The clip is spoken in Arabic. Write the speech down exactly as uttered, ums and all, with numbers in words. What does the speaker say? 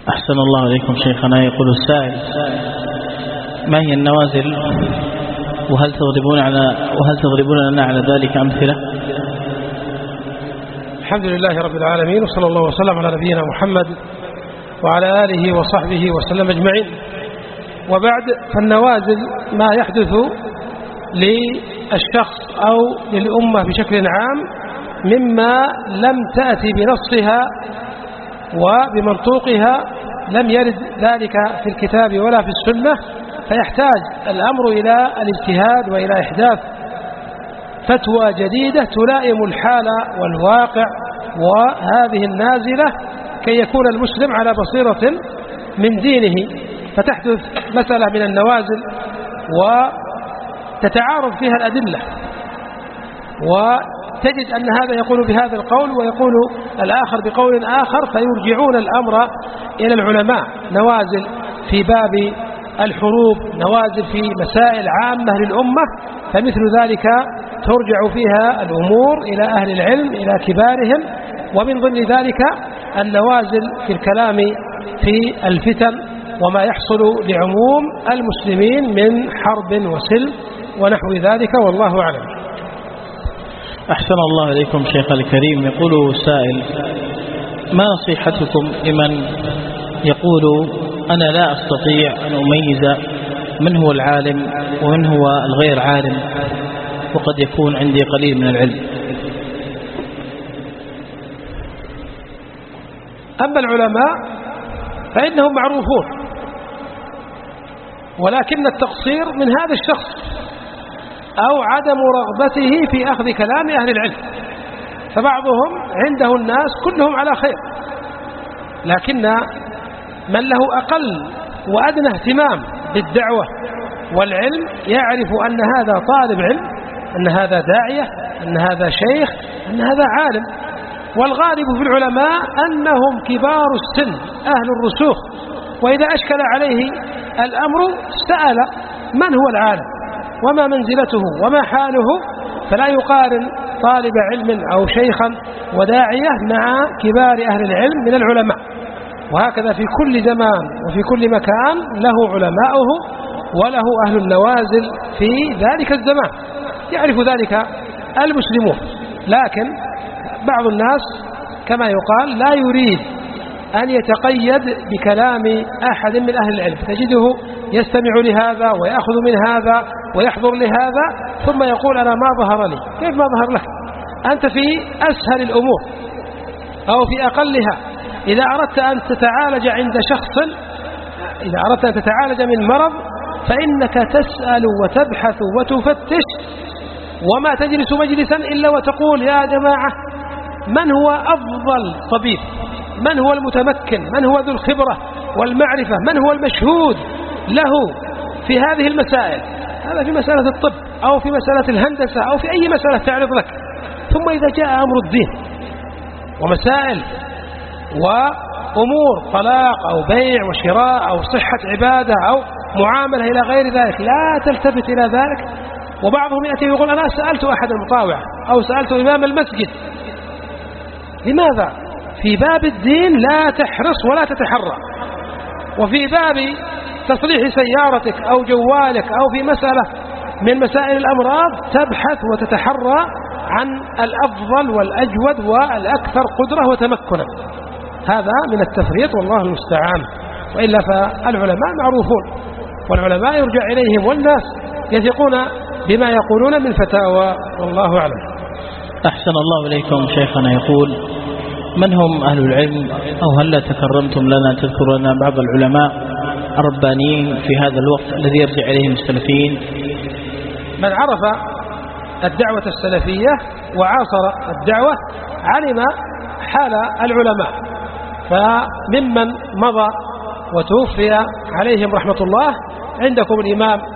أحسن الله عليكم شيخنا. يقول السائل: ما هي النوازل وهل تضربون على وهل تضربون لنا على ذلك أمثلة؟ الحمد لله رب العالمين، وصلى الله وسلم على نبينا محمد وعلى آله وصحبه وسلم أجمعين. وبعد، فالنوازل ما يحدث للشخص أو للأمة بشكل عام مما لم تأتي بنصها وبمنطوقها، لم يرد ذلك في الكتاب ولا في السنة، فيحتاج الأمر إلى الاجتهاد وإلى إحداث فتوى جديدة تلائم الحال والواقع وهذه النازلة كي يكون المسلم على بصيرة من دينه. فتحدث مسألة من النوازل وتتعارض فيها الأدلة، وتجد أن هذا يقول بهذا القول ويقول الآخر بقول آخر، فيرجعون الأمر إلى العلماء. نوازل في باب الحروب، نوازل في مسائل عامة للأمة، فمثل ذلك ترجع فيها الأمور إلى أهل العلم، إلى كبارهم. ومن ضمن ذلك النوازل في الكلام في الفتن وما يحصل لعموم المسلمين من حرب وسلم ونحو ذلك، والله أعلم. أحسن الله إليكم شيخ الكريم. يقول السائل: ما نصيحتكم لمن يقول أنا لا أستطيع أن أميز من هو العالم ومن هو الغير عالم، وقد يكون عندي قليل من العلم؟ أما العلماء فإنهم معروفون، ولكن التقصير من هذا الشخص أو عدم رغبته في أخذ كلام أهل العلم. فبعضهم عنده الناس كلهم على خير، لكن من له أقل وأدنى اهتمام بالدعوة والعلم يعرف أن هذا طالب علم، أن هذا داعية، أن هذا شيخ، أن هذا عالم. والغالب في العلماء أنهم كبار السن أهل الرسوخ، وإذا أشكل عليه الأمر سأل من هو العالم وما منزلته وما حاله، فلا يقارن طالب علم أو شيخا وداعية مع كبار أهل العلم من العلماء. وهكذا في كل زمان وفي كل مكان له علماؤه وله أهل النوازل في ذلك الزمان، يعرف ذلك المسلمون. لكن بعض الناس كما يقال لا يريد أن يتقيد بكلام أحد من أهل العلم، تجده يستمع لهذا ويأخذ من هذا ويحضر لهذا، ثم يقول أنا ما ظهر لي. كيف ما ظهر لك؟ أنت في أسهل الأمور أو في أقلها. إذا أردت أن تتعالج عند شخص، إذا أردت أن تتعالج من مرض، فإنك تسأل وتبحث وتفتش، وما تجلس مجلسا إلا وتقول يا جماعة من هو أفضل طبيب، من هو المتمكن، من هو ذو الخبرة والمعرفة، من هو المشهود له في هذه المسائل. هذا في مسألة الطب أو في مسألة الهندسة أو في أي مسألة تعرض لك. ثم إذا جاء أمر الدين ومسائل وأمور طلاق أو بيع وشراء أو صحة عبادة أو معاملة إلى غير ذلك، لا تلتفت إلى ذلك. وبعضهم يأتي ويقول أنا سألت أحد المطاوع أو سألت إمام المسجد. لماذا؟ في باب الدين لا تحرص ولا تتحرى، وفي باب تصليح سيارتك أو جوالك أو في مسألة من مسائل الأمراض تبحث وتتحرى عن الأفضل والأجود والأكثر قدرة وتمكنا. هذا من التفريط والله المستعان. وإلا فالعلماء معروفون، والعلماء يرجع إليهم، والناس يثقون بما يقولون من فتاوى، والله أعلم. أحسن الله إليكم شيخنا. يقول: من هم أهل العلم، أو هل تكرمتم لنا تذكر لنا بعض العلماء الربانيين في هذا الوقت الذي يرجع إليهم السلفيين؟ من عرف الدعوة السلفية وعاصر الدعوة علم حال العلماء. فممن مضى وتوفي عليهم رحمة الله عندكم الإمام